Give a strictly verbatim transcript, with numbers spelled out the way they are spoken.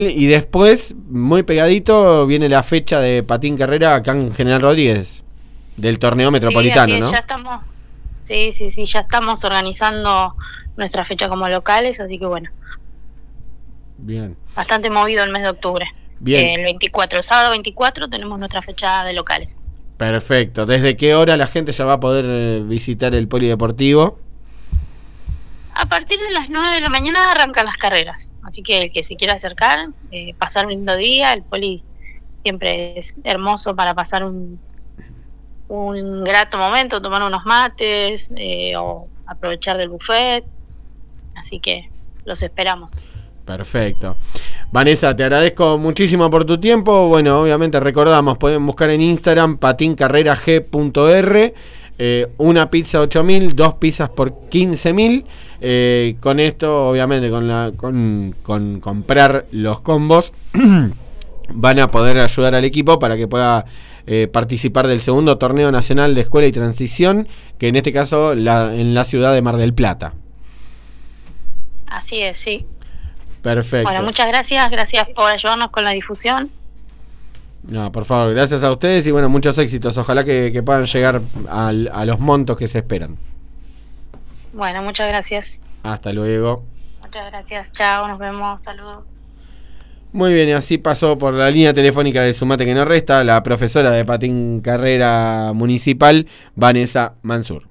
Y después, muy pegadito, viene la fecha de patín carrera acá en General Rodríguez, del torneo metropolitano, sí, así es, ¿no? ya estamos, sí, sí, sí, ya estamos organizando nuestra fecha como locales, así que bueno. Bien. Bastante movido el mes de octubre. Bien. Eh, el veinticuatro, el sábado veinticuatro tenemos nuestra fecha de locales. Perfecto. ¿Desde qué hora la gente ya va a poder eh, visitar el polideportivo? A partir de las nueve de la mañana arrancan las carreras, así que el que se quiera acercar, eh, pasar un lindo día, el poli siempre es hermoso para pasar un, un grato momento, tomar unos mates eh, o aprovechar del buffet, así que los esperamos. Perfecto. Vanessa, te agradezco muchísimo por tu tiempo. Bueno, obviamente recordamos, pueden buscar en Instagram patín carrera g punto r. Eh, una pizza ocho mil, dos pizzas por quince mil. Eh, con esto, obviamente, con, la, con, con comprar los combos, van a poder ayudar al equipo para que pueda eh, participar del segundo torneo nacional de escuela y transición, que en este caso la, en la ciudad de Mar del Plata. Así es, sí. Perfecto. Bueno, muchas gracias, gracias por ayudarnos con la difusión. No, por favor, gracias a ustedes y bueno, muchos éxitos. Ojalá que, que puedan llegar al, a los montos que se esperan. Bueno, muchas gracias. Hasta luego. Muchas gracias, chao, nos vemos, saludos. Muy bien, y así pasó por la línea telefónica de Sumate que no resta la profesora de patín carrera municipal, Vanessa Mansur.